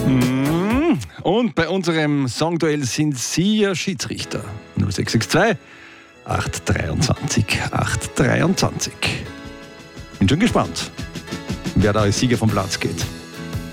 Und bei unserem Songduell sind Sie ja Schiedsrichter. 0662 823 823. Bin schon gespannt, wer da als Sieger vom Platz geht.